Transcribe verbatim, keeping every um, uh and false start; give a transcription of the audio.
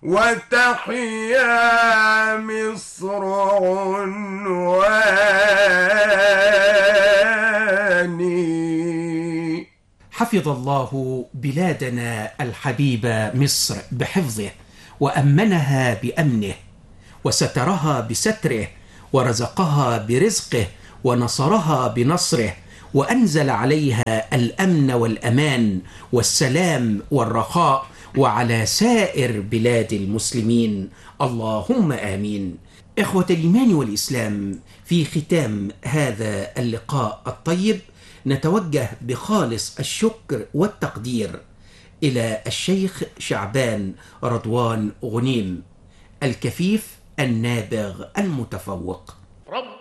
وتحيا مصر عنواني. حفظ الله بلادنا الحبيبة مصر بحفظه، وأمنها بأمنه، وسترها بستره، ورزقها برزقه، ونصرها بنصره، وأنزل عليها الأمن والأمان والسلام والرخاء، وعلى سائر بلاد المسلمين، اللهم آمين. إخوة الإيمان والإسلام، في ختام هذا اللقاء الطيب نتوجه بخالص الشكر والتقدير إلى الشيخ شعبان رضوان غنيم، الكفيف النابغ المتفوق.